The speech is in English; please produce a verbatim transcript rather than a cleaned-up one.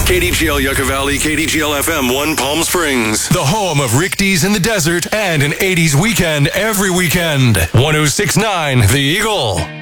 K D G L Yucca Valley, K D G L F M one Palm Springs. The home of Rick D's in the Desert and an eighties weekend every weekend. one oh six point nine The Eagle.